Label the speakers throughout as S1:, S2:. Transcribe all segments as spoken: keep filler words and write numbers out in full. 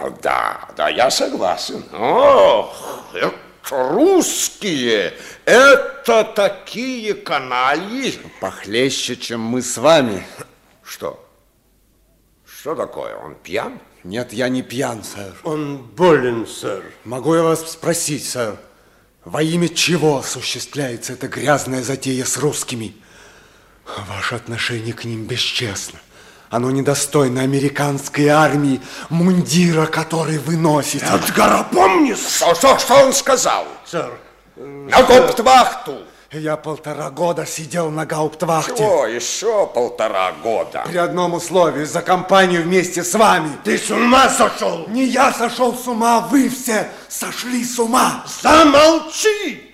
S1: Да, да, я согласен. Ох, это русские, это такие канальи.
S2: Похлеще, чем мы с вами.
S1: Что? Что такое? Он пьян?
S2: Нет, я не пьян, сэр.
S3: Он болен, сэр.
S2: Могу я вас спросить, сэр, во имя чего осуществляется эта грязная затея с русскими? Ваше отношение к ним бесчестно. Оно недостойно американской армии, мундира, который вы носите.
S1: Эдгар, опомнись! Что, что, что он сказал?
S3: Сэр.
S1: На гауптвахту!
S2: Я полтора года сидел на гауптвахте.
S1: Чего еще полтора года?
S2: При одном условии, за компанию вместе с вами.
S3: Ты с ума сошел?
S2: Не я сошел с ума, вы все сошли с ума.
S3: Замолчи!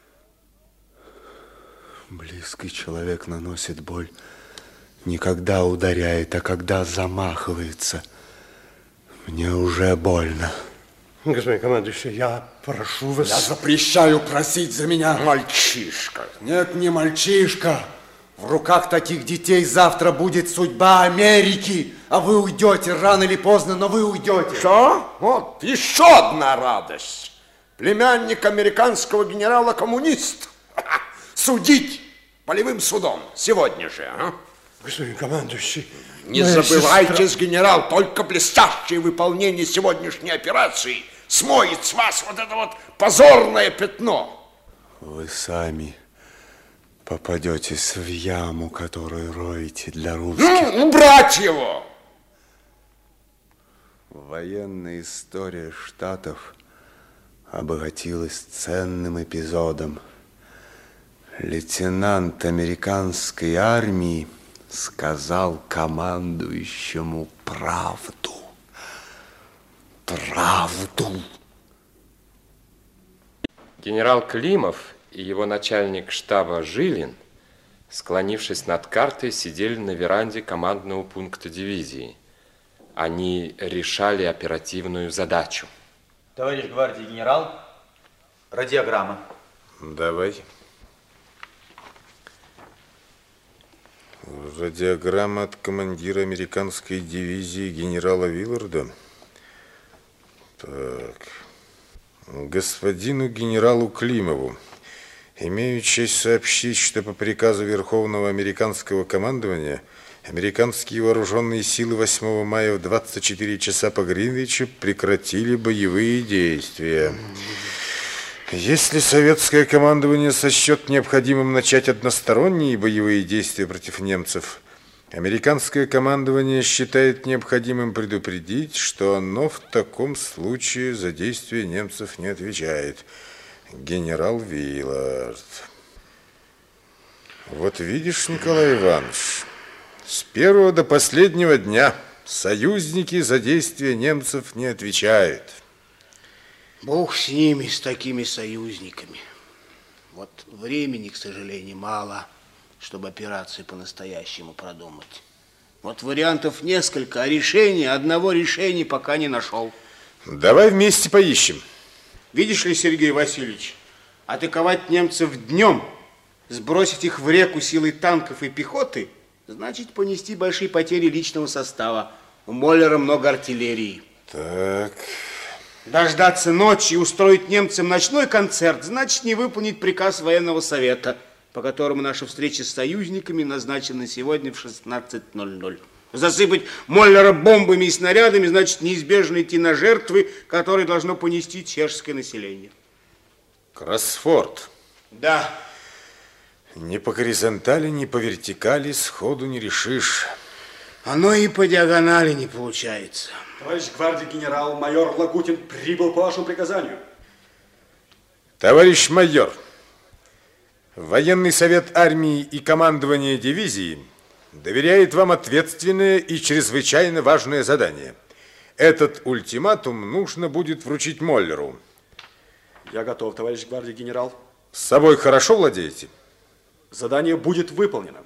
S2: Близкий человек наносит боль не когда ударяет, а когда замахивается. Мне уже больно.
S3: Господин командующий, я прошу вас...
S2: Я запрещаю просить за меня.
S1: Мальчишка.
S2: Нет, не мальчишка. В руках таких детей завтра будет судьба Америки. А вы уйдете рано или поздно, но вы уйдете.
S1: Что? Вот еще одна радость. Племянник американского генерала-коммунист. Судить полевым судом сегодня же, а?
S3: Господин командующий...
S1: Не забывайте, сестра... генерал, только блестящее выполнение сегодняшней операции смоет с вас вот это вот позорное пятно.
S2: Вы сами попадетесь в яму, которую роете для русских.
S1: Ну, убрать его!
S2: Военная история Штатов обогатилась ценным эпизодом. Лейтенант американской армии сказал командующему правду. Правду.
S4: Генерал Климов и его начальник штаба Жилин, склонившись над картой, сидели на веранде командного пункта дивизии. Они решали оперативную задачу.
S5: Товарищ гвардии генерал, радиограмма.
S6: Давай. Радиограмма от командира американской дивизии генерала Вилларда. Так. Господину генералу Климову. Имею честь сообщить, что по приказу Верховного американского командования американские вооруженные силы восьмого мая в двадцать четыре часа по Гринвичу прекратили боевые действия. Если советское командование сочтет необходимым начать односторонние боевые действия против немцев, американское командование считает необходимым предупредить, что оно в таком случае за действия немцев не отвечает. Генерал Виллард. Вот видишь, Николай Иванович, с первого до последнего дня союзники за действия немцев не отвечают.
S7: Бог с ними, с такими союзниками. Вот времени, к сожалению, мало, чтобы операцию по-настоящему продумать. Вот вариантов несколько, а решения, одного решения пока не нашел.
S6: Давай вместе поищем.
S7: Видишь ли, Сергей Васильевич, атаковать немцев днем, сбросить их в реку силой танков и пехоты, значит понести большие потери личного состава. У Моллера много артиллерии.
S6: Так...
S7: Дождаться ночи и устроить немцам ночной концерт, значит не выполнить приказ военного совета, по которому наша встреча с союзниками назначена сегодня в шестнадцать ноль ноль. Засыпать Моллера бомбами и снарядами, значит неизбежно идти на жертвы, которые должно понести чешское население.
S6: Кроссфорд.
S7: Да.
S6: Ни по горизонтали, ни по вертикали сходу не решишь.
S7: Оно и по диагонали не получается.
S8: Товарищ гвардии генерал, майор Лагутин прибыл по вашему приказанию.
S6: Товарищ майор, военный совет армии и командование дивизии доверяет вам ответственное и чрезвычайно важное задание. Этот ультиматум нужно будет вручить Моллеру.
S8: Я готов, товарищ гвардии генерал.
S6: С собой хорошо владеете?
S8: Задание будет выполнено.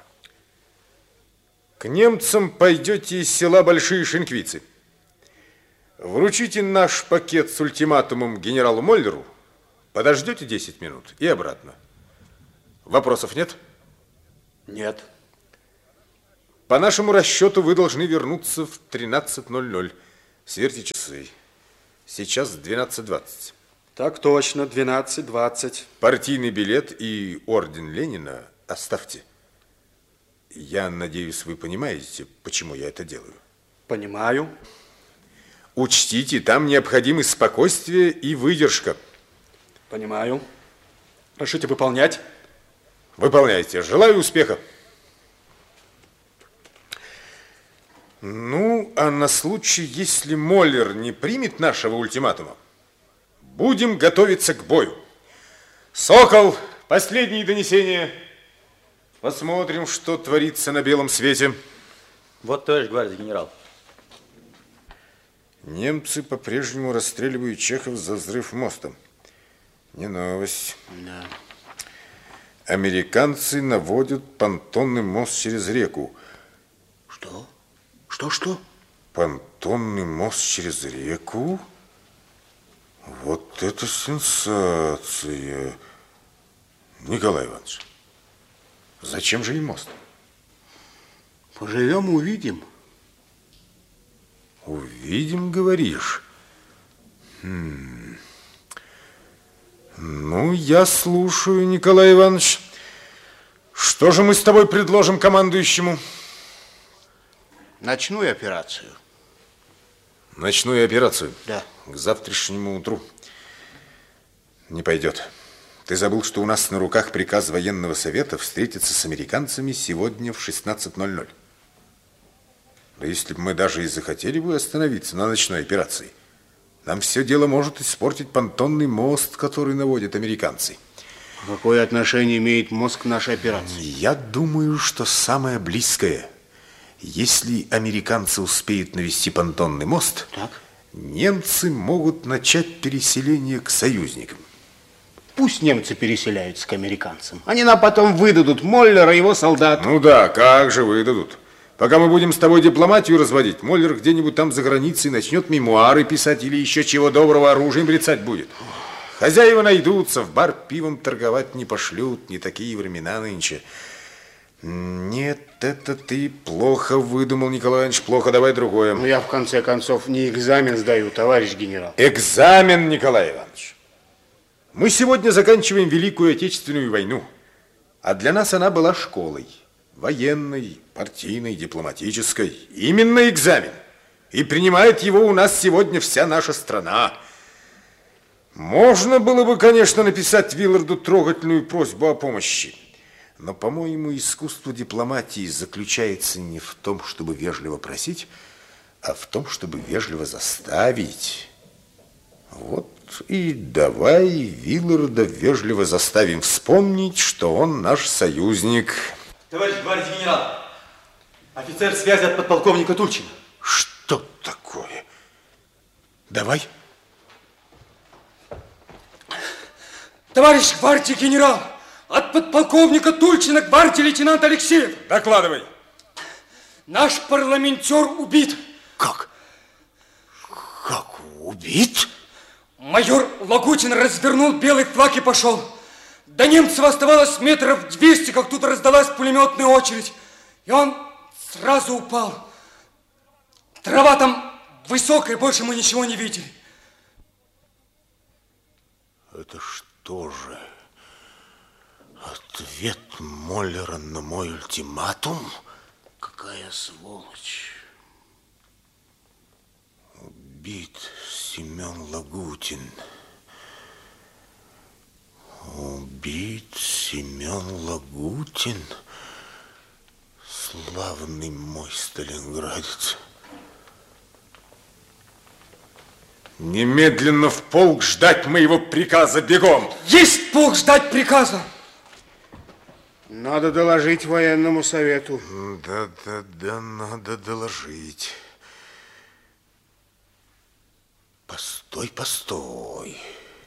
S6: К немцам пойдете из села Большие Шинквицы. Вручите наш пакет с ультиматумом генералу Моллеру, подождете десять минут и обратно. Вопросов нет?
S8: Нет.
S6: По нашему расчету вы должны вернуться в тринадцать ноль ноль. Сверьте часы. Сейчас двенадцать двадцать.
S8: Так точно, двенадцать двадцать.
S6: Партийный билет и орден Ленина оставьте. Я надеюсь, вы понимаете, почему я это делаю.
S8: Понимаю.
S6: Учтите, там необходимы спокойствие и выдержка.
S8: Понимаю. Разрешите выполнять?
S6: Выполняйте. Желаю успеха. Ну, а на случай, если Моллер не примет нашего ультиматума, будем готовиться к бою. Сокол, последние донесения. Посмотрим, что творится на белом свете.
S5: Вот, товарищ гвардии генерал.
S6: Немцы по-прежнему расстреливают чехов за взрыв моста. Не новость.
S7: Да.
S6: Американцы наводят понтонный мост через реку.
S7: Что? Что-что?
S6: Понтонный мост через реку? Вот это сенсация. Николай Иванович, зачем же им мост?
S7: Поживем, увидим.
S6: Увидим, говоришь? Хм. Ну, я слушаю, Николай Иванович. Что же мы с тобой предложим командующему?
S7: Ночную операцию.
S6: Ночную операцию?
S7: Да.
S6: К завтрашнему утру. Не пойдет. Ты забыл, что у нас на руках приказ военного совета встретиться с американцами сегодня в шестнадцать ноль ноль. Да если бы мы даже и захотели бы остановиться на ночной операции, нам все дело может испортить понтонный мост, который наводят американцы.
S7: Какое отношение имеет мост к нашей операции?
S6: Я думаю, что самое близкое. Если американцы успеют навести понтонный мост,
S7: так,
S6: немцы могут начать переселение к союзникам.
S7: Пусть немцы переселяются к американцам. Они нам потом выдадут Моллера и его солдат.
S6: Ну да, как же выдадут? Пока мы будем с тобой дипломатию разводить, Моллер где-нибудь там за границей начнет мемуары писать или еще чего доброго оружием брецать будет. Хозяева найдутся, в бар пивом торговать не пошлют, не такие времена нынче. Нет, это ты плохо выдумал, Николай Иванович, плохо, давай другое.
S7: Ну, я в конце концов не экзамен сдаю, товарищ генерал.
S6: Экзамен, Николай Иванович. Мы сегодня заканчиваем Великую Отечественную войну, а для нас она была школой. Военной, партийной, дипломатической. Именно экзамен. И принимает его у нас сегодня вся наша страна. Можно было бы, конечно, написать Вилларду трогательную просьбу о помощи. Но, по-моему, искусство дипломатии заключается не в том, чтобы вежливо просить, а в том, чтобы вежливо заставить. Вот и давай Вилларда вежливо заставим вспомнить, что он наш союзник.
S8: Товарищ гвардии генерал, офицер связи от подполковника Тульчина.
S6: Что такое? Давай.
S9: Товарищ гвардии генерал, от подполковника Тульчина к гвардии лейтенант Алексеев.
S6: Докладывай.
S9: Наш парламентер убит.
S7: Как? Как убит?
S9: Майор Лагутин развернул белый флаг и пошел. До немцев оставалось метров двести, как тут раздалась пулеметная очередь. И он сразу упал. Трава там высокая, больше мы ничего не видели.
S2: Это что же? Ответ Моллера на мой ультиматум? Какая сволочь. Убит Семен Лагутин. Убит Семен Лагутин. Славный мой сталинградец.
S6: Немедленно в полк ждать моего приказа, бегом!
S9: Есть полк ждать приказа!
S7: Надо доложить военному совету.
S2: Да-да-да, надо доложить. Постой, постой.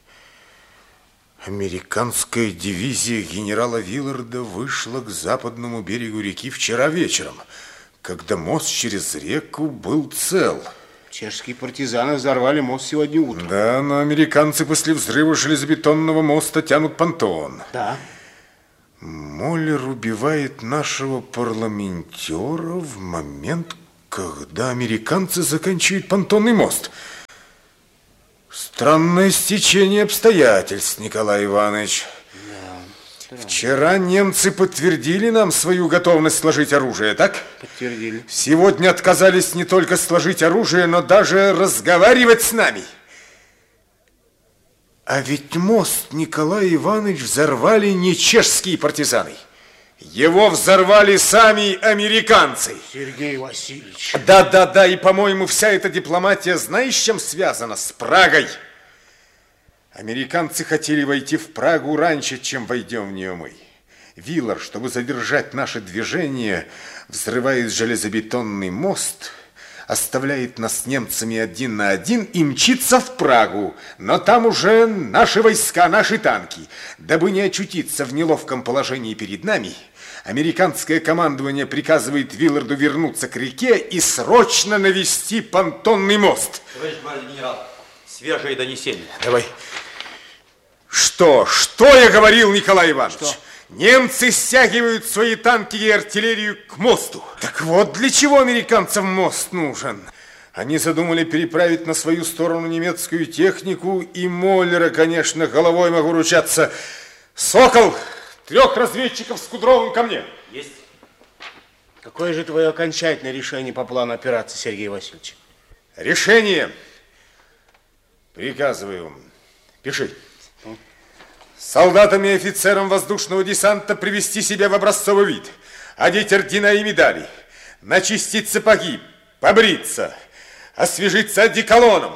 S2: Американская дивизия генерала Вилларда вышла к западному берегу реки вчера вечером, когда мост через реку был цел.
S7: Чешские партизаны взорвали мост сегодня утром.
S6: Да, но американцы после взрыва железобетонного моста тянут понтон.
S7: Да.
S2: Моллер убивает нашего парламентера в момент,
S6: Когда американцы заканчивают понтонный мост? Странное стечение обстоятельств, Николай Иванович. Да, вчера немцы подтвердили нам свою готовность сложить оружие, так?
S7: Подтвердили.
S6: Сегодня отказались не только сложить оружие, но даже разговаривать с нами. А ведь мост, Николай Иванович, взорвали не чешские партизаны. Его взорвали сами американцы.
S7: Сергей Васильевич.
S6: Да-да-да, и, по-моему, вся эта дипломатия, знаешь, с чем связана? С Прагой. Американцы хотели войти в Прагу раньше, чем войдем в нее мы. Виллар, чтобы задержать наше движение, взрывает железобетонный мост, оставляет нас с немцами один на один и мчится в Прагу. Но там уже наши войска, наши танки. Дабы не очутиться в неловком положении перед нами, американское командование приказывает Вилларду вернуться к реке и срочно навести понтонный мост.
S5: Товарищ гвардии генерал, свежее донесение.
S6: Давай. Что? Что я говорил, Николай Иванович? Что? Немцы стягивают свои танки и артиллерию к мосту. Так вот, для чего американцам мост нужен? Они задумали переправить на свою сторону немецкую технику, и Моллера, конечно, головой могу ручаться. Сокол, трех разведчиков с Кудровым ко мне.
S5: Есть.
S7: Какое же твое окончательное решение по плану операции, Сергей Васильевич?
S6: Решение. Приказываю вам. Пиши. Солдатам и офицерам воздушного десанта привести себя в образцовый вид, одеть ордена и медали, начистить сапоги, побриться, освежиться одеколоном.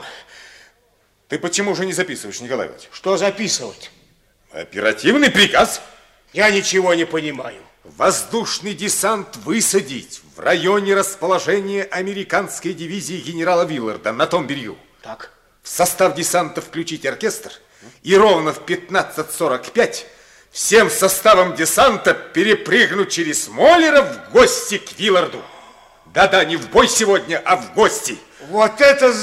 S6: Ты почему же не записываешь, Николай Иванович?
S7: Что записывать?
S6: Оперативный приказ.
S7: Я ничего не понимаю.
S6: Воздушный десант высадить в районе расположения американской дивизии генерала Вилларда на том берегу.
S7: Так.
S6: В состав десанта включить оркестр. И ровно в пятнадцать сорок пять всем составом десанта перепрыгнуть через Моллера в гости к Вилларду. Да-да, не в бой сегодня, а в гости.
S7: Вот это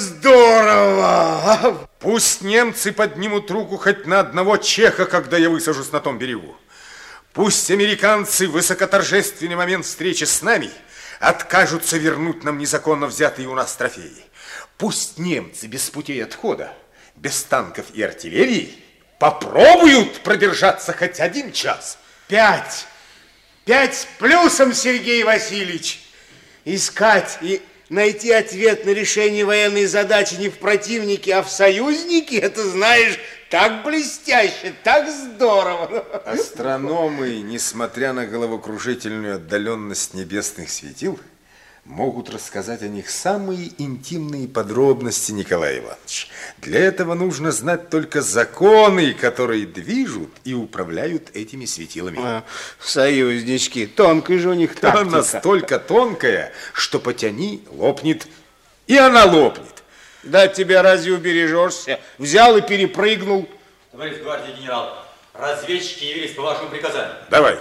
S7: здорово!
S6: Пусть немцы поднимут руку хоть на одного чеха, когда я высажусь на том берегу. Пусть американцы в высокоторжественный момент встречи с нами откажутся вернуть нам незаконно взятые у нас трофеи. Пусть немцы без путей отхода, без танков и артиллерии попробуют продержаться хоть один час.
S7: Пять. Пять с плюсом, Сергей Васильевич. Искать и найти ответ на решение военной задачи не в противнике, а в союзнике, это, знаешь, так блестяще, так здорово.
S6: Астрономы, несмотря на головокружительную отдаленность небесных светил, могут рассказать о них самые интимные подробности, Николай Иванович. Для этого нужно знать только законы, которые движут и управляют этими светилами.
S7: А, союзнички, тонкая же у них тактика.
S6: Она настолько тонкая, что потяни, лопнет, и она лопнет.
S7: Да от тебя разве убережешься? Взял и перепрыгнул.
S5: Товарищ гвардии генерал, разведчики явились по вашему приказанию.
S6: Давай.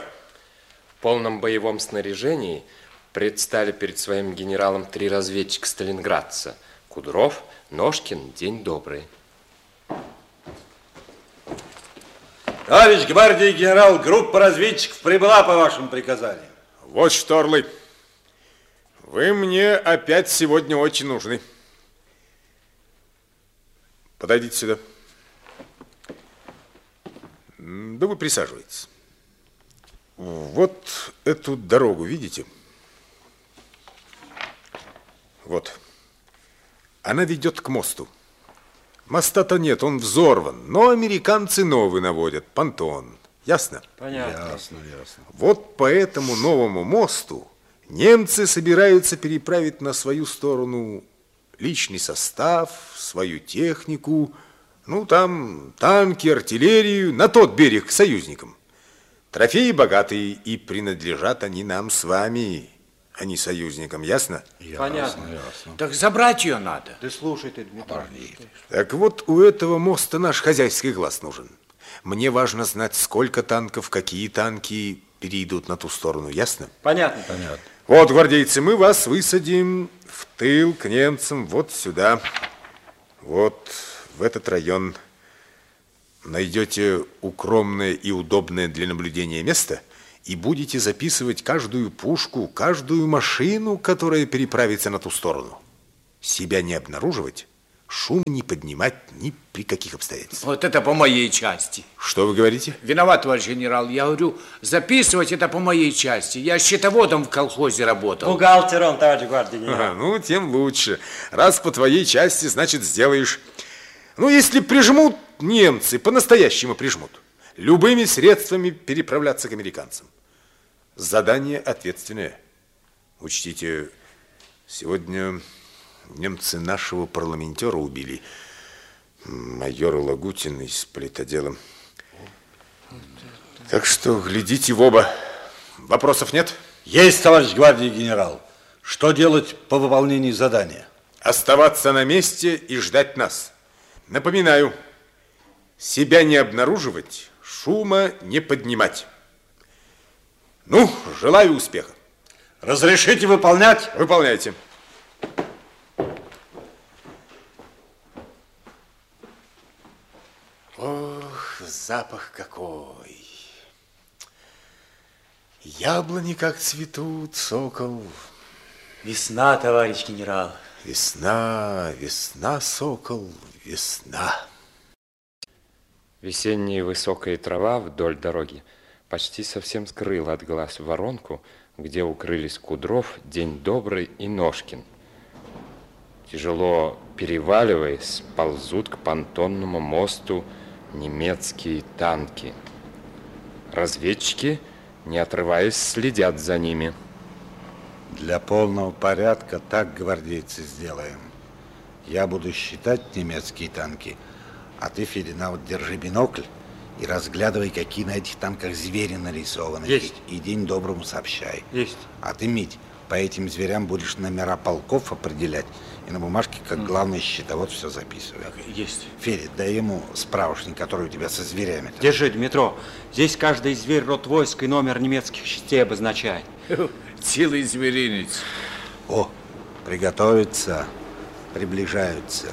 S4: В полном боевом снаряжении предстали перед своим генералом три разведчика сталинградца. Кудров, Ножкин, день добрый.
S10: Товарищ гвардии генерал, группа разведчиков прибыла по вашему приказанию.
S6: Вот что, орлы, вы мне опять сегодня очень нужны. Подойдите сюда. Да вы присаживайтесь. Вот эту дорогу видите? Вот. Она ведет к мосту. Моста-то нет, он взорван. Но американцы новый наводят, понтон. Ясно?
S4: Понятно.
S10: Ясно, ясно.
S6: Вот по этому новому мосту немцы собираются переправить на свою сторону личный состав, свою технику, ну там танки, артиллерию, на тот берег к союзникам. Трофеи богатые, и принадлежат они нам с вами, а не союзникам, ясно?
S10: Ясно,
S4: Понятно.
S10: ясно.
S1: Так забрать ее надо.
S7: Да слушай ты, Дмитрий.
S6: Так вот, у этого моста наш хозяйский глаз нужен. Мне важно знать, сколько танков, какие танки перейдут на ту сторону, ясно?
S5: Понятно.
S10: Понятно.
S6: Вот, гвардейцы, мы вас высадим в тыл к немцам, вот сюда, вот в этот район. Найдете укромное и удобное для наблюдения место и будете записывать каждую пушку, каждую машину, которая переправится на ту сторону. Себя не обнаруживать, шум не поднимать ни при каких обстоятельствах.
S7: Вот это по моей части.
S6: Что вы говорите?
S7: Виноват, товарищ генерал. Я говорю, записывать это по моей части. Я счетоводом в колхозе работал.
S5: Бухгалтером, товарищ гвардии генерал.
S6: Ага, ну, тем лучше. Раз по твоей части, значит, сделаешь. Ну, если прижмут немцы, по-настоящему прижмут, любыми средствами переправляться к американцам. Задание ответственное. Учтите, сегодня немцы нашего парламентера убили. Майора Лагутина из политодела. Так что глядите в оба. Вопросов нет?
S10: Есть, товарищ гвардии генерал. Что делать по выполнению задания?
S6: Оставаться на месте и ждать нас. Напоминаю, себя не обнаруживать, шума не поднимать. Ну, желаю успеха.
S10: Разрешите выполнять?
S6: Выполняйте. Ох, запах какой. Яблони как цветут, сокол.
S5: Весна, товарищ генерал.
S6: Весна, весна, сокол, весна.
S4: Весенняя высокая трава вдоль дороги почти совсем скрыла от глаз воронку, где укрылись Кудров, День Добрый и Ножкин. Тяжело переваливаясь, ползут к понтонному мосту немецкие танки. Разведчики, не отрываясь, следят за ними.
S10: Для полного порядка так, гвардейцы, сделаем. Я буду считать немецкие танки, а ты, Филина, вот держи бинокль и разглядывай, какие на этих танках звери нарисованы.
S5: Есть.
S10: И день доброму сообщай.
S5: Есть.
S10: А ты, Мить, по этим зверям будешь номера полков определять и на бумажке, как главный счетовод, все записывай.
S5: Есть.
S10: Федя, дай ему справочник, который у тебя со зверями.
S5: Держи, Дмитро. Здесь каждый зверь род войск и номер немецких частей обозначает.
S7: Целый зверинец.
S10: О, приготовиться, приближаются.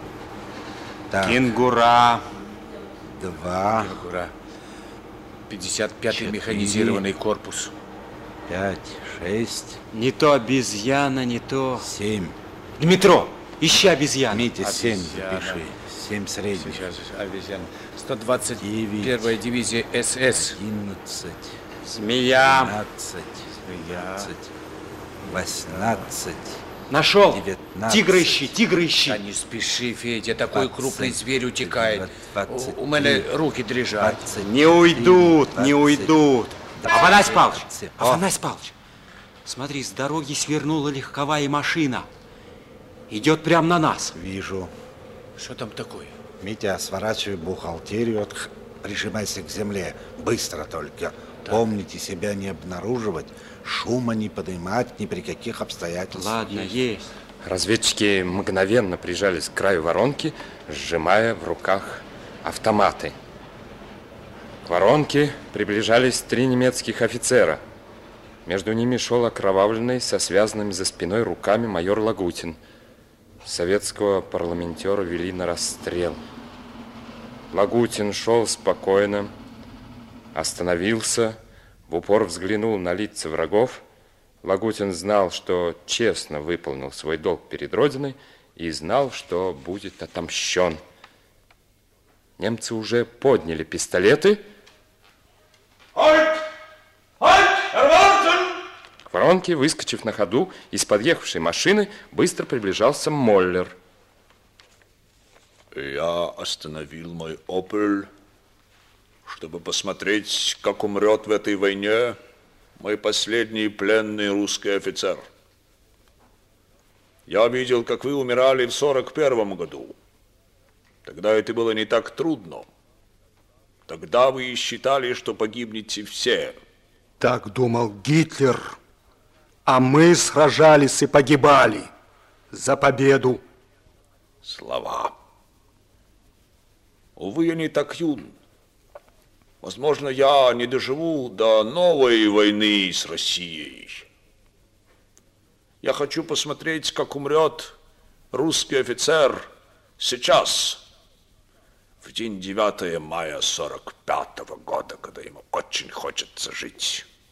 S10: Так.
S5: Кенгура.
S10: Два.
S7: Кенгура. пятьдесят пятый
S10: Четыре.
S7: механизированный корпус.
S10: Пять, шесть.
S5: Не то обезьяна, не то...
S10: Семь.
S5: Дмитро, ищи обезьяну.
S10: Митя, семь
S7: Обезьяна.
S10: запиши. Семь средних.
S7: Сейчас, обезьян. сто двадцать
S10: Девять.
S7: первая дивизия СС.
S10: Одиннадцать.
S5: Змея.
S10: Двенадцать. Двенадцать. Восемнадцать.
S5: Нашел.
S10: девятнадцать.
S5: Тигра ищи, тигра ищи.
S7: Да не спеши, Федя, такой
S10: Двадцать.
S7: крупный зверь утекает.
S10: Двадцать.
S7: У, у меня руки дрожат.
S10: Двадцать.
S5: Не уйдут,
S10: Двадцать.
S5: не уйдут.
S10: Двадцать.
S5: Афанасий Павлович,
S10: Двадцать.
S5: Афанасий Павлович, смотри, с дороги свернула легковая машина. Идет прямо на нас.
S10: Вижу.
S7: Что там такое?
S10: Митя, сворачивай бухгалтерию, от- прижимайся к земле. Быстро только. Помните, себя не обнаруживать, шума не поднимать ни при каких обстоятельствах.
S5: Ладно, есть.
S4: Разведчики мгновенно прижались к краю воронки, сжимая в руках автоматы. К воронке приближались три немецких офицера. Между ними шел окровавленный, со связанными за спиной руками майор Лагутин. Советского парламентера вели на расстрел. Лагутин шел спокойно, остановился, в упор взглянул на лица врагов. Лагутин знал, что честно выполнил свой долг перед Родиной и знал, что будет отомщен. Немцы уже подняли пистолеты. К воронке, выскочив на ходу из подъехавшей машины, быстро приближался Моллер.
S1: Я остановил мой «Опель», чтобы посмотреть, как умрет в этой войне мой последний пленный русский офицер. Я видел, как вы умирали в сорок первом году. Тогда это было не так трудно. Тогда вы считали, что погибнете все.
S3: Так думал Гитлер. А мы сражались и погибали за победу.
S1: Слова. Увы, я не так юн. Возможно, я не доживу до новой войны с Россией. Я хочу посмотреть, как умрет русский офицер сейчас, в день девятого мая сорок пятого года, когда ему очень хочется жить.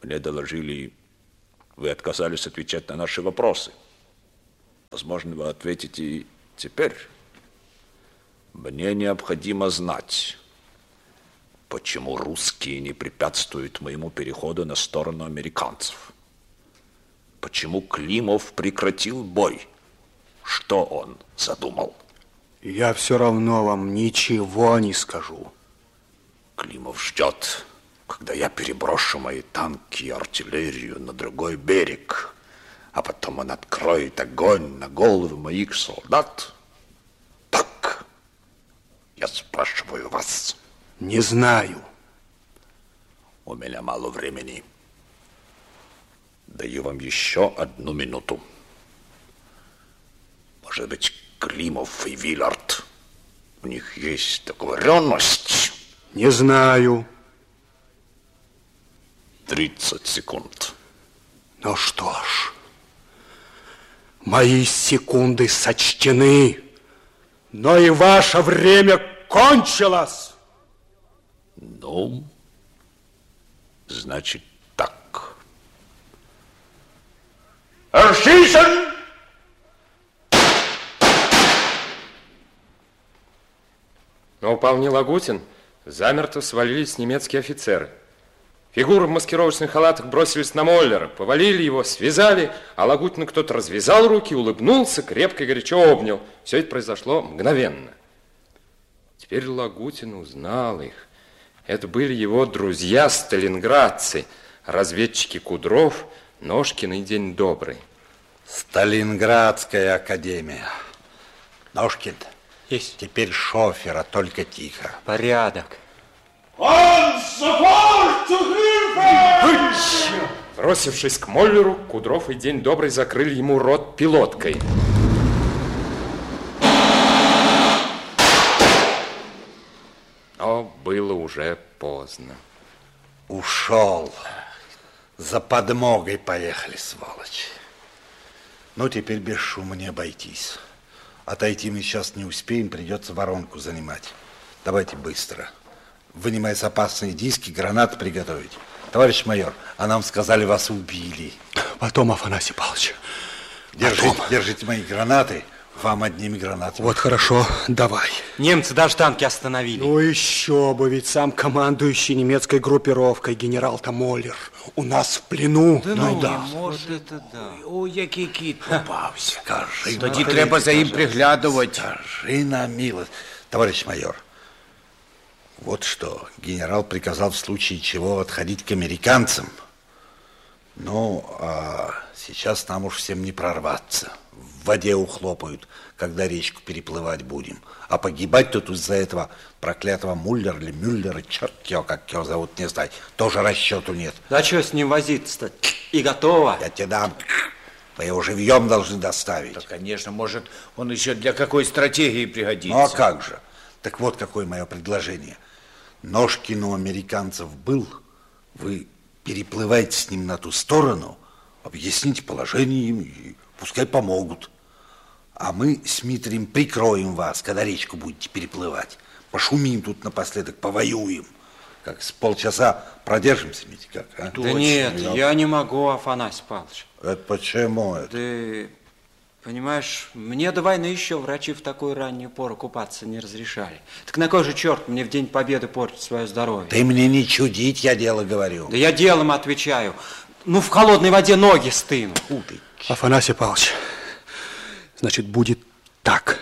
S1: Мне доложили, вы отказались отвечать на наши вопросы. Возможно, вы ответите теперь. Мне необходимо знать, почему русские не препятствуют моему переходу на сторону американцев. Почему Климов прекратил бой? Что он задумал?
S3: Я все равно вам ничего не скажу.
S1: Климов ждет, когда я переброшу мои танки и артиллерию на другой берег, а потом он откроет огонь на головы моих солдат. Так, я спрашиваю вас.
S3: Не знаю.
S1: У меня мало времени. Даю вам еще одну минуту. Может быть, Климов и Виллард, у них есть договоренность?
S3: Не знаю.
S1: тридцать секунд.
S3: Ну что ж, мои секунды сочтены, но и ваше время кончилось.
S1: Ну, значит так. Erschießen!
S4: Но упал не Лагутин, замертво свалились немецкие офицеры. Фигуры в маскировочных халатах бросились на Моллера, повалили его, связали, а Лагутину кто-то развязал руки, улыбнулся, крепко и горячо обнял. Все это произошло мгновенно. Теперь Лагутин узнал их. Это были его друзья-сталинградцы, разведчики Кудров, Ножкин и День Добрый.
S10: Сталинградская академия. Ножкин,
S5: есть.
S10: Теперь шофера, только тихо.
S5: Порядок.
S4: Бросившись к Моллеру, Кудров и День Добрый закрыли ему рот пилоткой. Но было уже поздно.
S10: Ушел. За подмогой поехали, сволочь. Ну, теперь без шума не обойтись. Отойти мы сейчас не успеем, придется воронку занимать. Давайте быстро. Вынимать опасные диски, гранаты приготовить. Товарищ майор, а нам сказали, вас убили.
S3: Потом, Афанасий Павлович.
S10: Держите,
S3: Потом.
S10: держите мои гранаты. Вам одними гранатами.
S3: Вот хорошо, давай.
S5: Немцы даже танки остановили.
S3: Ну еще бы, ведь сам командующий немецкой группировкой генерал-то Моллер у нас в плену.
S5: Да
S3: ну,
S5: ну,
S3: да.
S5: может, это да.
S7: Ой, який кіт попався.
S10: Скажи,
S7: Тоді
S10: Маргарита,
S7: треба за їм
S10: пожалуйста.
S7: приглядувати.
S10: Скажи на милость. Товарищ майор, вот что, генерал приказал в случае чего отходить к американцам. Ну, а сейчас нам уж всем не прорваться. В воде ухлопают, когда речку переплывать будем. А погибать тут из-за этого проклятого Муллера или Мюллера, черт его, как его зовут, не знать, тоже расчету нет.
S5: Да что с ним возиться-то? И готово.
S10: Я тебе дам. Мы его живьем должны доставить.
S7: Да, конечно, может, он еще для какой стратегии пригодится.
S10: Ну, а как же? Так вот, какое мое предложение. Ножкин у американцев был, вы переплываете с ним на ту сторону, объясните положение им, и пускай помогут. А мы с Митрием прикроем вас, когда речку будете переплывать. Пошумим тут напоследок, повоюем. Как с полчаса продержимся, Митя, как, а?
S5: Да нет, я не могу, Афанасий Павлович.
S10: Это почему это?
S5: Ты понимаешь, мне до войны еще врачи в такую раннюю пору купаться не разрешали. Так на кой же черт мне в День Победы портить свое здоровье?
S10: Ты мне не чудить, я дело говорю.
S5: Да я делом отвечаю. Ну, в холодной воде ноги стынут.
S10: Фу ты.
S3: Афанасий Павлович, значит, будет так.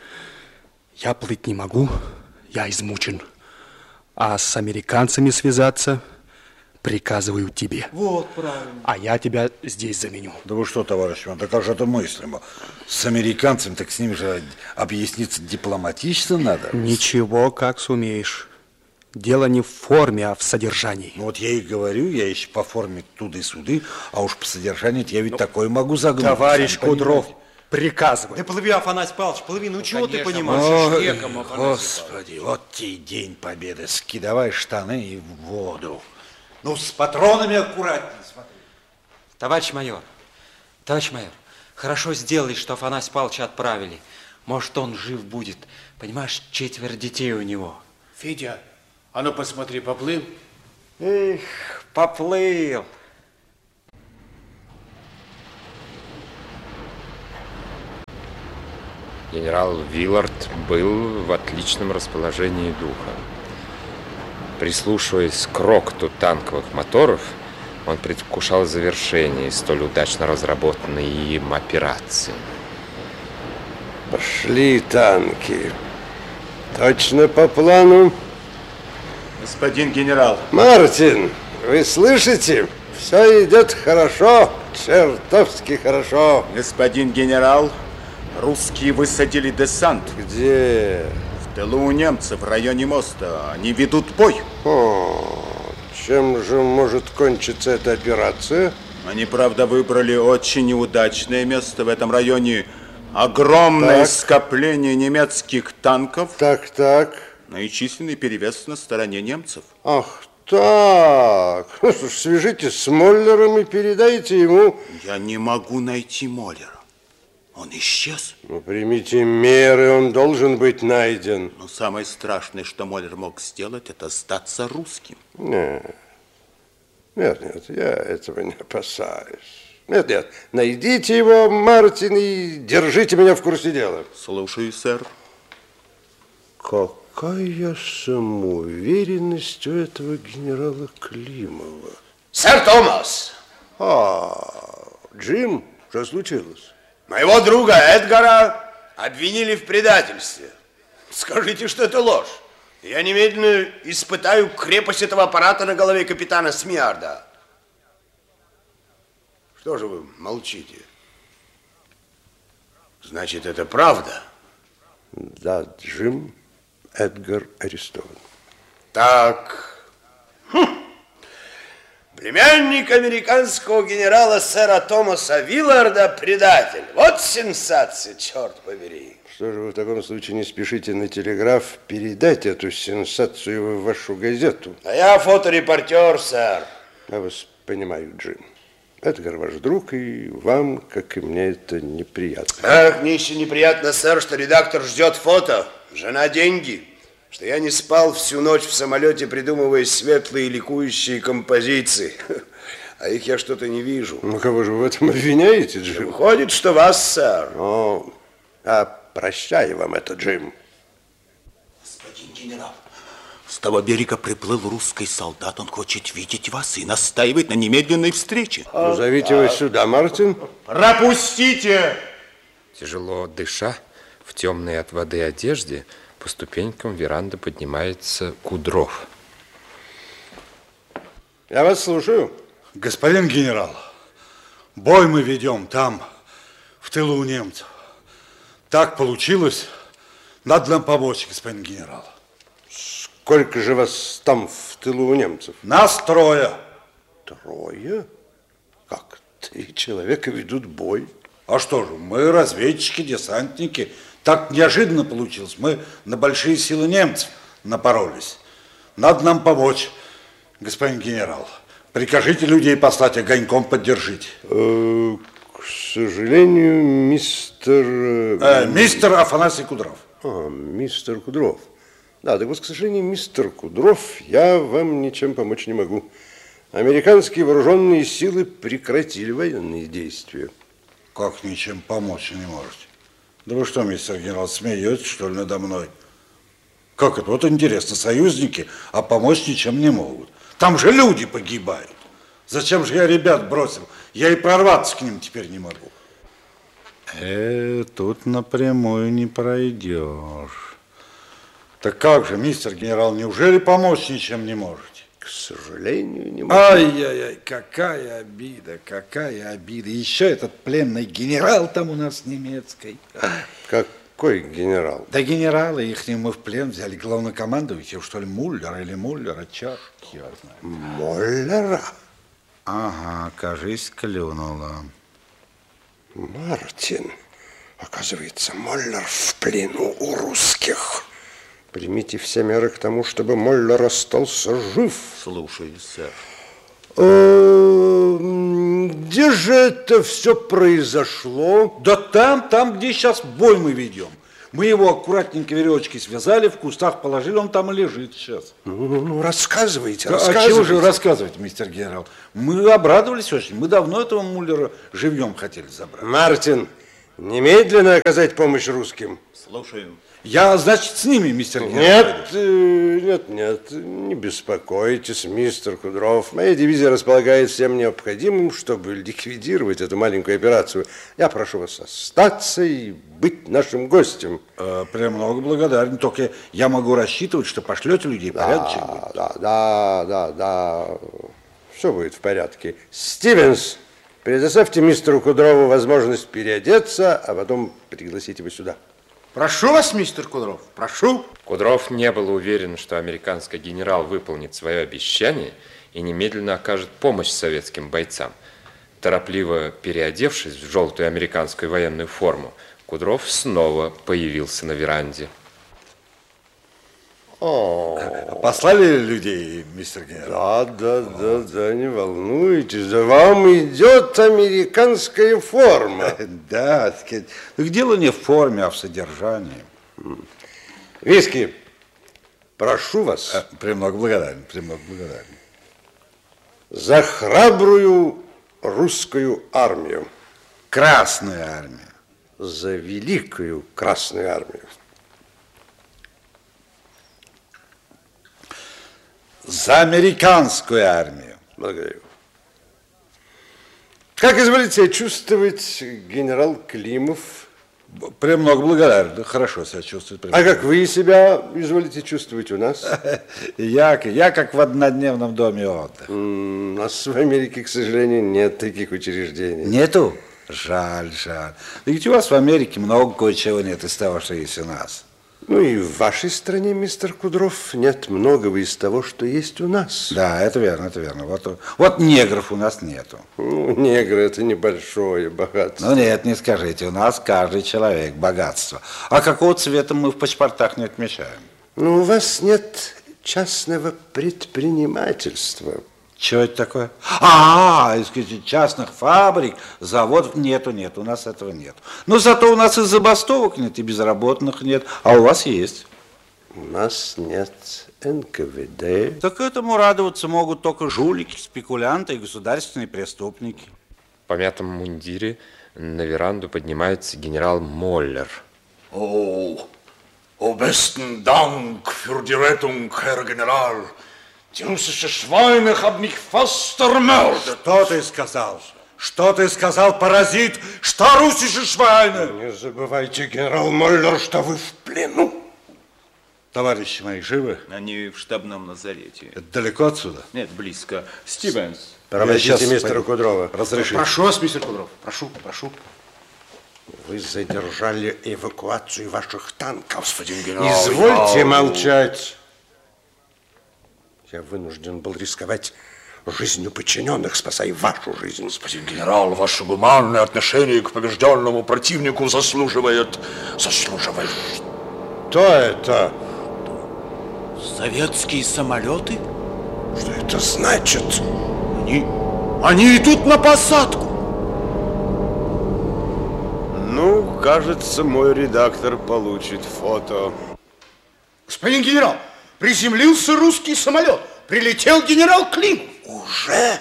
S3: Я плыть не могу, я измучен. А с американцами связаться приказываю тебе.
S5: Вот, правильно.
S3: А я тебя здесь заменю.
S10: Да вы что, товарищ Иван, да как же это мыслимо? С американцами, так с ними же объясниться дипломатично надо.
S3: Ничего, как сумеешь. Дело не в форме, а в содержании.
S10: Ну вот я и говорю, я еще по форме туды-суды, а уж по содержанию я ведь ну, такое могу загнуть.
S3: Товарищ Кудров, приказывай.
S5: Да плыви, Афанасий Павлович, плыви, ну, ну чего ты понимаешь?
S10: Ой,
S7: Шеком,
S10: Господи, вот тебе День Победы. Скидывай штаны и в воду. Ну, с патронами аккуратнее смотри.
S5: Товарищ майор, товарищ майор, хорошо сделали, что Афанасия Павловича отправили. Может, он жив будет. Понимаешь, четверо детей у него.
S7: Федя, а ну посмотри, поплыл?
S5: Эх, поплыл.
S4: Генерал Виллард был в отличном расположении духа. Прислушиваясь к рокоту танковых моторов, он предвкушал завершение столь удачно разработанной им операции.
S11: Пошли танки. Точно по плану.
S6: Господин генерал.
S11: Мартин, вы слышите? Все идет хорошо, чертовски хорошо.
S6: Господин генерал, русские высадили десант.
S11: Где?
S6: В тылу у немцев, в районе моста. Они ведут бой.
S11: О, чем же может кончиться эта операция?
S6: Они, правда, выбрали очень неудачное место в этом районе. Огромное
S11: так.
S6: скопление немецких танков.
S11: Так, так.
S6: Но и численный перевес на стороне немцев.
S11: Ах, так. Ну что ж, свяжитесь с Моллером и передайте ему...
S6: Я не могу найти Моллера. Он исчез.
S11: Ну, примите меры, он должен быть найден.
S6: Но самое страшное, что Моллер мог сделать, это сдаться русским.
S11: Нет, нет, нет, я этого не опасаюсь. Нет, нет, найдите его, Мартин, и держите меня в курсе дела.
S6: Слушаю, сэр.
S11: Какая самоуверенность у этого генерала Климова.
S12: Сэр Томас!
S11: А, Джим, что случилось?
S12: Моего друга Эдгара обвинили в предательстве. Скажите, что это ложь. Я немедленно испытаю крепость этого аппарата на голове капитана Смиарда. Что же вы молчите? Значит, это правда?
S11: Да, Джим, Эдгар арестован.
S12: Так. Хм. Племянник американского генерала сэра Томаса Вилларда предатель. Вот сенсация, черт побери.
S11: Что же вы в таком случае не спешите на телеграф передать эту сенсацию в вашу газету?
S12: А я фоторепортер, сэр.
S11: Я вас понимаю, Джим. Эдгар ваш друг, и вам, как и мне, это неприятно.
S12: Ах, мне еще неприятно, сэр, что редактор ждет фото. Жена деньги. Что я не спал всю ночь в самолете, придумывая светлые ликующие композиции. А их я что-то не вижу.
S11: Ну, кого же вы в этом обвиняете, Джим?
S12: Выходит, что вас, сэр.
S11: О, а прощаю вам это, Джим.
S6: Господин генерал, с того берега приплыл русский солдат. Он хочет видеть вас и настаивает на немедленной встрече.
S11: Ну, зовите его сюда, Мартин.
S6: Пропустите!
S4: Тяжело дыша, в темной от воды одежде, по ступенькам веранды поднимается Кудров.
S11: Я вас слушаю.
S10: Господин генерал, бой мы ведем там, в тылу у немцев. Так получилось. Надо нам помочь, господин генерал.
S11: Сколько же вас там в тылу у немцев?
S10: Нас трое.
S11: Трое? Как? Три человека ведут бой?
S10: А что же, мы разведчики, десантники. Так неожиданно получилось. Мы на большие силы немцев напоролись. Надо нам помочь, господин генерал. Прикажите людей послать, огоньком поддержите.
S11: Э, к сожалению, мистер...
S10: Э, мистер Афанасий Кудров.
S11: А, мистер Кудров. Да, так вот, к сожалению, мистер Кудров, я вам ничем помочь не могу. Американские вооруженные силы прекратили военные действия.
S10: Как ничем помочь не можете? Да вы что, мистер генерал, смеетесь, что ли, надо мной? Как это? Вот интересно, союзники, а помочь ничем не могут. Там же люди погибают. Зачем же я ребят бросил? Я и прорваться к ним теперь не могу. Э, тут напрямую не пройдешь. Так как же, мистер генерал, неужели помочь ничем не можете?
S11: К сожалению, не могу.
S13: Ай-яй-яй, какая обида, какая обида. Еще этот пленный генерал там у нас немецкий.
S11: Какой генерал?
S13: Да генерала их мы в плен взяли. Главнокомандующего, что ли, Муллера или Муллера, черт я знаю.
S11: Моллера?
S10: Ага, кажись, клюнула.
S11: Мартин, оказывается, Моллер в плену у русских. Примите все меры к тому, чтобы Моллер остался жив.
S6: Слушаю, сэр.
S11: Где же это все произошло?
S10: Да там, там, где сейчас бой мы ведем. Мы его аккуратненько веревочкой связали, в кустах положили, он там и лежит сейчас.
S11: Ну, ну, ну рассказывайте,
S10: да,
S11: рассказывайте.
S10: А чего же рассказывать, мистер генерал? Мы обрадовались очень. Мы давно этого Муллера живьем хотели забрать.
S11: Мартин,
S12: немедленно оказать помощь русским.
S13: Слушаю. Я, значит, с ними, мистер генерал?
S12: Нет, э, нет, нет, не беспокойтесь, мистер Кудров. Моя дивизия располагает всем необходимым, чтобы ликвидировать эту маленькую операцию. Я прошу вас остаться и быть нашим гостем.
S13: Э, премного благодарен. Только я могу рассчитывать, что пошлете людей порядочек.
S12: Да, да, да, да, да. Все будет в порядке. Стивенс, предоставьте мистеру Кудрову возможность переодеться, а потом пригласите его сюда.
S7: Прошу вас, мистер Кудров, прошу.
S4: Кудров не был уверен, что американский генерал выполнит свое обещание и немедленно окажет помощь советским бойцам. Торопливо переодевшись в желтую американскую военную форму, Кудров снова появился на веранде.
S12: О,
S13: послали людей, мистер
S12: Да,
S13: генерал?
S12: да, да, да, не волнуйтесь, за вам идет американская форма.
S13: Да, так дело не в форме, а в содержании.
S12: Виски, прошу вас.
S13: Премного благодарен, премного благодарен.
S12: За храбрую русскую армию.
S13: Красную армию.
S12: За великую Красную армию.
S13: За американскую армию.
S12: Благодарю. Как изволите себя чувствовать, генерал Климов?
S13: Премного благодарен, хорошо себя чувствует.
S12: А как вы себя изволите чувствовать у нас?
S13: Я, я как в однодневном доме отдыха.
S12: У нас в Америке, к сожалению, нет таких учреждений.
S13: Нету? Жаль, жаль. Ведь у вас в Америке много кое-чего нет из того, что есть у нас.
S12: Ну и в вашей стране, мистер Кудров, нет многого из того, что есть у нас.
S13: Да, это верно, это верно. Вот, вот негров у нас нету.
S12: Ну, негры – это небольшое богатство.
S13: Ну нет, не скажите, у нас каждый человек богатство. А какого цвета мы в паспортах не отмечаем?
S12: Ну, у вас нет частного предпринимательства.
S13: Что это такое? А, из частных фабрик, заводов нету, нет, у нас этого нет. Но зато у нас и забастовок нет, и безработных нет, а у вас есть.
S12: У нас нет эн ка вэ дэ.
S13: Так этому радоваться могут только жулики, спекулянты и государственные преступники.
S4: В помятом мундире на веранду поднимается генерал Моллер.
S1: О, о, besten Dank für die Rettung, Herr General. Die russische Schweine haben mich fast ermordet.
S3: Что ты сказал? Что ты сказал, паразит? Что русские швайны?
S12: Не забывайте, генерал Моллер, что вы в плену.
S13: Товарищи мои живы?
S8: Они в штабном лазарете.
S13: Это далеко отсюда?
S8: Нет, близко. Стивенс.
S12: Проводите мистера Кудрова.
S13: Разрешите.
S7: Прошу вас, мистер Кудров, прошу, прошу.
S12: Вы задержали эвакуацию ваших танков.
S1: Господин генерал,
S12: Извольте
S1: я...
S12: молчать. Я вынужден был рисковать жизнью подчиненных, спасая вашу жизнь.
S1: Господин генерал, ваше гуманное отношение к побежденному противнику заслуживает... Заслуживает...
S12: Что это?
S1: Советские самолеты?
S12: Что это значит?
S1: Они... Они идут на посадку.
S12: Ну, кажется, мой редактор получит фото.
S7: Господин генерал, приземлился русский самолет. Прилетел генерал Климов.
S12: Уже?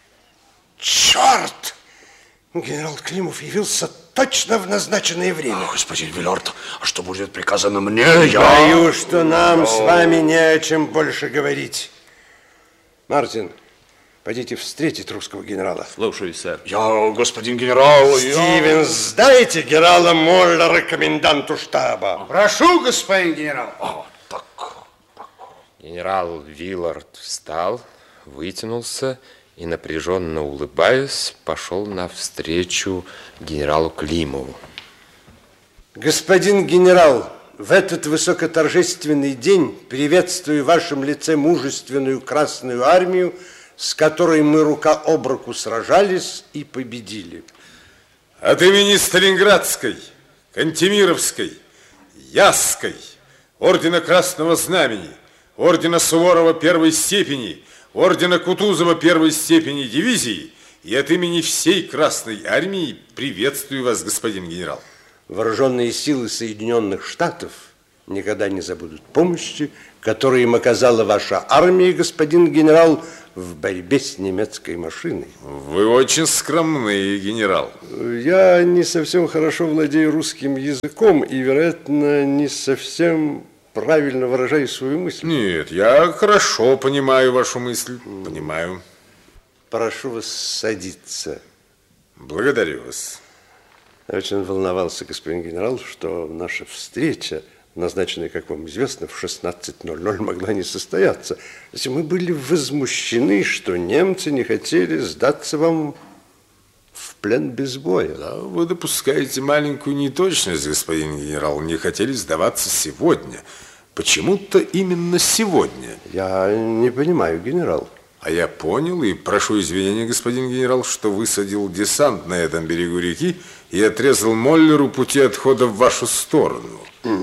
S12: Черт! Генерал Климов явился точно в назначенное время.
S1: О, господин Виллард, а что будет приказано мне? Я...
S12: Боюсь, что нам с вами не о чем больше говорить. Мартин, пойдите встретить русского генерала.
S8: Слушаюсь, сэр.
S1: Я, господин генерал,
S12: Стивенс,
S1: я...
S12: сдайте генерала Моллера коменданту штаба.
S7: Прошу, господин генерал.
S1: О, так, так.
S4: Генерал Виллард встал, вытянулся и, напряженно улыбаясь, пошел навстречу генералу Климову.
S12: Господин генерал, в этот высокоторжественный день приветствую в вашем лице мужественную Красную армию, с которой мы рука об руку сражались и победили.
S6: От имени Сталинградской, Кантемировской, Ясской, Ордена Красного Знамени, Ордена Суворова первой степени, Ордена Кутузова первой степени дивизии и от имени всей Красной армии приветствую вас, господин генерал.
S12: Вооруженные силы Соединенных Штатов никогда не забудут помощи, которую им оказала ваша армия, господин генерал,
S11: в борьбе с немецкой машиной.
S6: Вы очень скромный, генерал.
S11: Я не совсем хорошо владею русским языком и, вероятно, не совсем правильно выражаю свою мысль.
S6: Нет, я хорошо понимаю вашу мысль. Понимаю.
S11: Прошу вас садиться.
S6: Благодарю вас.
S11: Я очень волновался, господин генерал, что наша встреча, назначенная, как вам известно, в шестнадцать ноль ноль, могла не состояться. Мы были возмущены, что немцы не хотели сдаться вам в плен без боя.
S6: Да, вы допускаете маленькую неточность, господин генерал. Не хотели сдаваться сегодня. Почему-то именно сегодня.
S11: Я не понимаю, генерал.
S6: А я понял и прошу извинения, господин генерал, что высадил десант на этом берегу реки и отрезал Моллеру пути отхода в вашу сторону.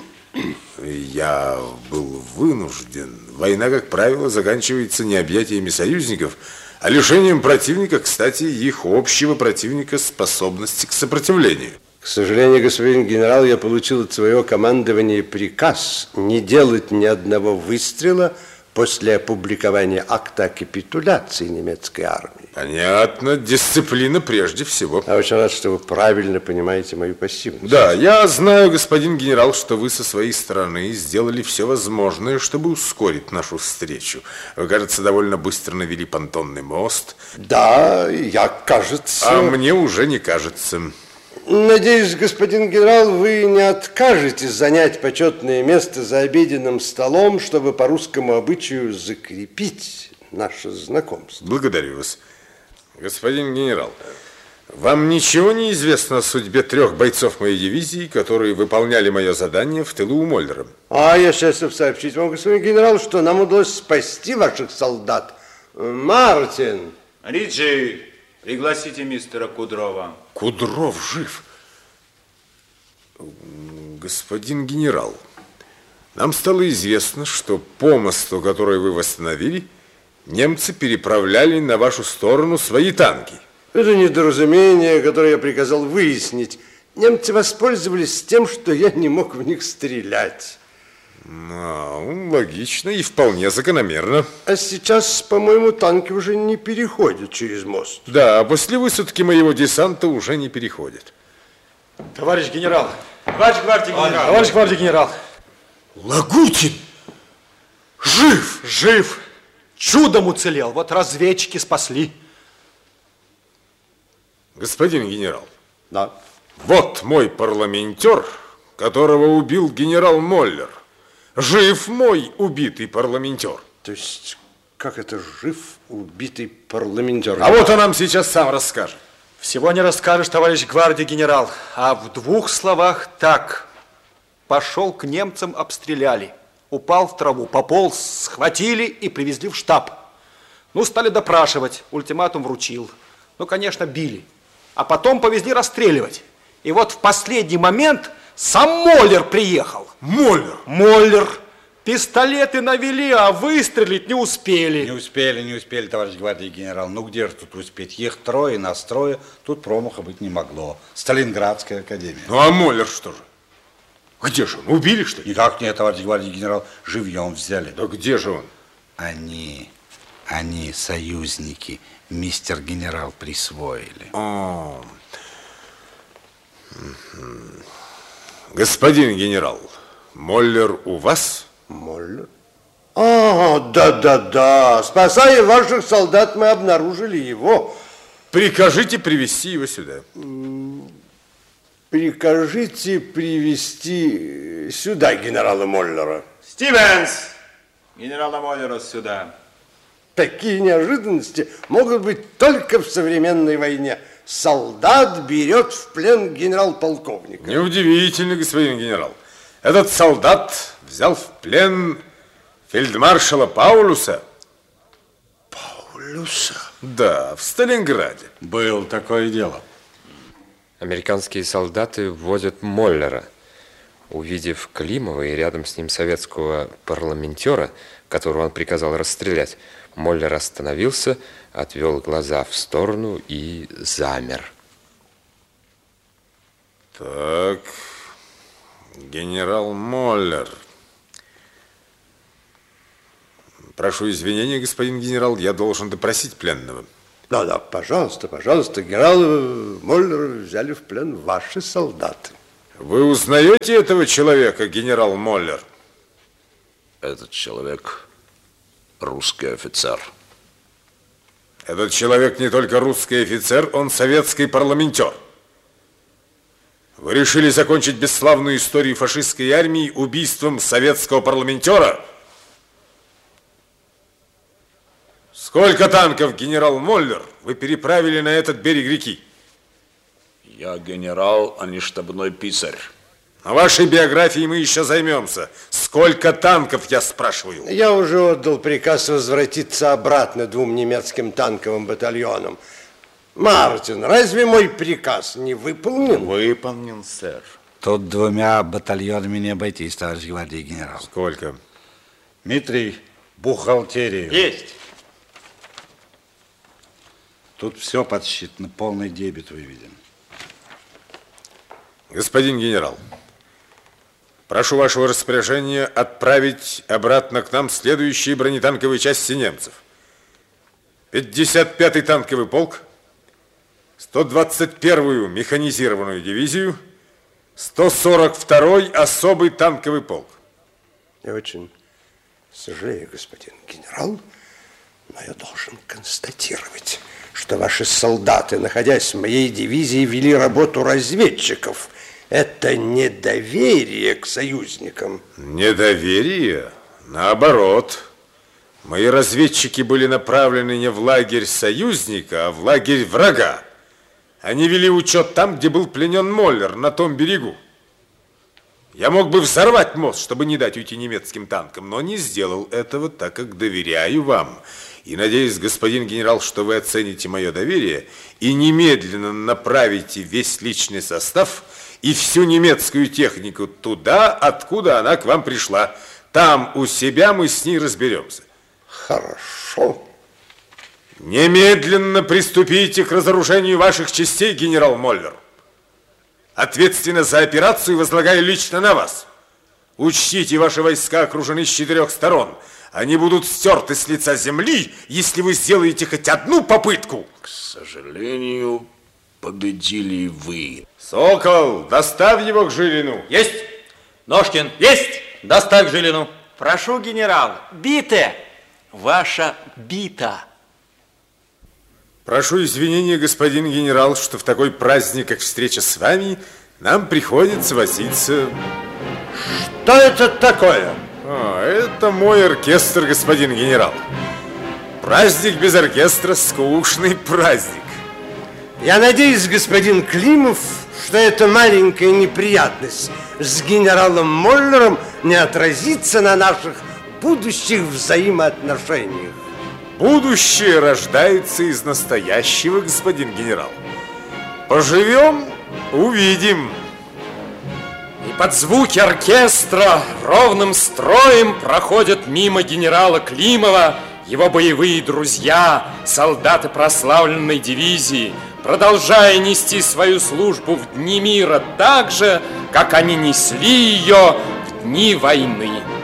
S6: Я был вынужден. Война, как правило, заканчивается не объятиями союзников, а лишением противника, кстати, их общего противника, способности к сопротивлению.
S11: К сожалению, господин генерал, я получил от своего командования приказ не делать ни одного выстрела после опубликования акта о капитуляции немецкой армии.
S6: Понятно. Дисциплина прежде всего.
S11: Я очень рад, что вы правильно понимаете мою пассивность.
S6: Да, я знаю, господин генерал, что вы со своей стороны сделали все возможное, чтобы ускорить нашу встречу. Вы, кажется, довольно быстро навели понтонный мост.
S11: Да, я, кажется...
S6: А мне уже не кажется.
S11: Надеюсь, господин генерал, вы не откажетесь занять почетное место за обеденным столом, чтобы по русскому обычаю закрепить наше знакомство.
S6: Благодарю вас. Господин генерал, вам ничего не известно о судьбе трех бойцов моей дивизии, которые выполняли мое задание в тылу у Моллера?
S11: А я счастлив сообщить вам, господин генерал, что нам удалось спасти ваших солдат. Мартин!
S14: Риджи, пригласите мистера Кудрова.
S6: Кудров жив. Господин генерал, нам стало известно, что по мосту, который вы восстановили, немцы переправляли на вашу сторону свои танки.
S11: Это недоразумение, которое я приказал выяснить. Немцы воспользовались тем, что я не мог в них стрелять.
S6: Ну, логично и вполне закономерно.
S11: А сейчас, по-моему, танки уже не переходят через мост.
S6: Да, после высадки моего десанта уже не переходят.
S8: Товарищ генерал.
S14: Товарищ гвардии генерал.
S8: Товарищ гвардии генерал.
S3: Лагутин! Жив!
S8: Жив! Чудом уцелел. Вот разведчики спасли.
S6: Господин генерал.
S11: Да.
S6: Вот мой парламентер, которого убил генерал Моллер. Жив мой убитый парламентер.
S11: То есть, как это жив убитый парламентер?
S6: А вот он нам сейчас сам расскажет.
S8: Всего не расскажешь, товарищ гвардии генерал. А в двух словах так. Пошел к немцам, обстреляли. Упал в траву, пополз, схватили и привезли в штаб. Ну, стали допрашивать, ультиматум вручил. Ну, конечно, били. А потом повезли расстреливать. И вот в последний момент сам Моллер приехал.
S6: Моллер?
S8: Моллер. Пистолеты навели, а выстрелить не успели.
S13: Не успели, не успели, товарищ гвардии генерал. Ну, где же тут успеть? Их трое, нас трое. Тут промаха быть не могло. Сталинградская академия.
S6: Ну, а Моллер что же? Где же он? Убили, что ли?
S13: Никак нет, товарищ гвардии генерал. Живьем взяли.
S6: Да где же он?
S13: Они, они, союзники, мистер генерал присвоили.
S6: О. Господин генерал, Моллер у вас?
S11: Моллер? А, да-да-да. Спасая ваших солдат, мы обнаружили его.
S6: Прикажите привести его сюда.
S11: Прикажите привести сюда генерала Моллера.
S14: Стивенс! Генерала Моллера сюда.
S11: Такие неожиданности могут быть только в современной войне. Солдат берет в плен генерал-полковника.
S6: Неудивительно, господин генерал. Этот солдат взял в плен фельдмаршала Паулюса.
S11: Паулюса?
S6: Да, в Сталинграде.
S13: Было такое дело.
S4: Американские солдаты вводят Моллера. Увидев Климова и рядом с ним советского парламентера, которого он приказал расстрелять, Моллер остановился, отвел глаза в сторону и замер.
S6: Так, генерал Моллер. Прошу извинения, господин генерал, я должен допросить пленного.
S11: Да, да, пожалуйста, пожалуйста. Генерал Моллера взяли в плен ваши солдаты.
S6: Вы узнаете этого человека, генерал Моллер?
S1: Этот человек русский офицер.
S6: Этот человек не только русский офицер, он советский парламентер. Вы решили закончить бесславную историю фашистской армии убийством советского парламентера? Сколько танков, генерал Моллер, вы переправили на этот берег реки?
S1: Я генерал, а не штабной писарь.
S6: На вашей биографии мы еще займемся. Сколько танков, я спрашиваю?
S11: Я уже отдал приказ возвратиться обратно двум немецким танковым батальонам. Мартин, разве мой приказ не выполнен?
S14: Выполнен, сэр.
S10: Тут двумя батальонами не обойтись, товарищ гвардии генерал.
S6: Сколько?
S10: Дмитрий, бухгалтерию.
S5: Есть.
S10: Тут все подсчитано, полный дебет выведен.
S6: Господин генерал, прошу вашего распоряжения отправить обратно к нам следующие бронетанковые части немцев. пятьдесят пятый танковый полк, сто двадцать первую механизированную дивизию, сто сорок второй особый танковый полк.
S11: Я очень сожалею, господин генерал, но я должен констатировать, что ваши солдаты, находясь в моей дивизии, вели работу разведчиков. Это недоверие к союзникам.
S6: Недоверие? Наоборот. Мои разведчики были направлены не в лагерь союзника, а в лагерь врага. Они вели учет там, где был пленен Моллер, на том берегу. Я мог бы взорвать мост, чтобы не дать уйти немецким танкам, но не сделал этого, так как доверяю вам. И надеюсь, господин генерал, что вы оцените мое доверие и немедленно направите весь личный состав и всю немецкую технику туда, откуда она к вам пришла. Там у себя мы с ней разберемся.
S11: Хорошо.
S6: Немедленно приступите к разоружению ваших частей, генерал Моллер. Ответственность за операцию возлагаю лично на вас. Учтите, ваши войска окружены с четырех сторон. Они будут стерты с лица земли, если вы сделаете хоть одну попытку.
S1: К сожалению, победили вы.
S6: Сокол, доставь его к Жилину.
S5: Есть. Ножкин, есть. Доставь к Жилину. Прошу, генерал, бите. Ваша бита.
S6: Прошу извинения, господин генерал, что в такой праздник, как встреча с вами, нам приходится возиться.
S11: Что это такое?
S6: А, это мой оркестр, господин генерал. Праздник без оркестра – скучный праздник.
S11: Я надеюсь, господин Климов, что эта маленькая неприятность с генералом Моллером не отразится на наших будущих взаимоотношениях.
S6: Будущее рождается из настоящего, господин генерал. Поживем – увидим.
S4: И под звуки оркестра ровным строем проходят мимо генерала Климова его боевые друзья, солдаты прославленной дивизии, продолжая нести свою службу в дни мира так же, как они несли ее в дни войны.